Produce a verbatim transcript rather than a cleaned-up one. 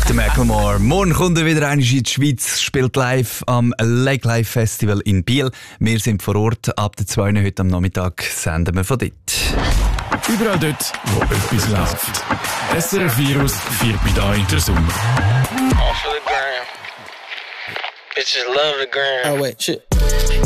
Der Macklemore. Morgen kommt er wieder einmal in die Schweiz, spielt live am Lake Live Festival in Biel. Wir sind vor Ort. Ab der zwei heute am Nachmittag senden wir von dort. Überall dort, wo etwas läuft. S R F Virus feiert mit euch der Sommer. Off of the gram. Bitches love the gram. Oh wait, shit.